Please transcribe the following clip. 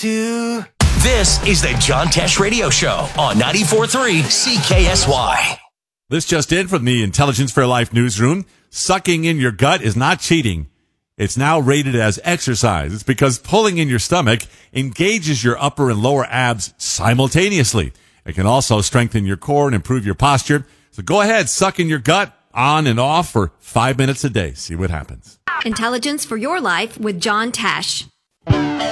to... This is the John Tesh Radio Show on 94.3 CKSY. This just in from the Intelligence for Life newsroom. Sucking in your gut is not cheating. It's now rated as exercise. It's because pulling in your stomach engages your upper and lower abs simultaneously. It can also strengthen your core and improve your posture. So go ahead, suck in your gut on and off for 5 minutes a day. See what happens. Intelligence for your life with John Tesh.